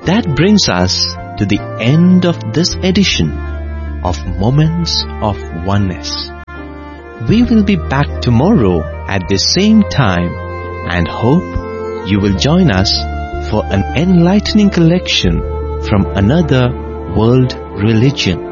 that brings us to the end of this edition of Moments of Oneness. We will be back tomorrow at the same time and hope you will join us for an enlightening collection from another world religion.